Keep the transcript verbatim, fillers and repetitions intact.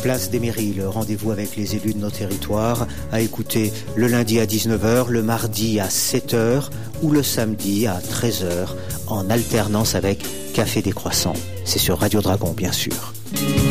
Place des mairies, le rendez-vous avec les élus de nos territoires, à écouter le lundi à dix-neuf heures, le mardi à sept heures ou le samedi à treize heures, en alternance avec Café des Croissants. C'est sur Radio Dragon, bien sûr.